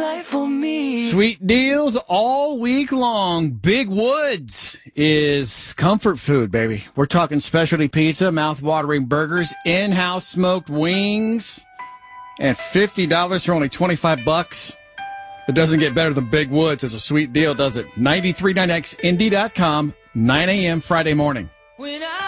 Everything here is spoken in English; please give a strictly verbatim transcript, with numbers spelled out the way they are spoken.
life for me. Sweet deals all week long. Big Woods is comfort food, baby. We're talking specialty pizza, mouth-watering burgers, in-house smoked wings, and fifty dollars for only twenty-five bucks. It doesn't get better than Big Woods as a sweet deal, does it? nine three nine X Indy dot com, nine a.m. Friday morning. When I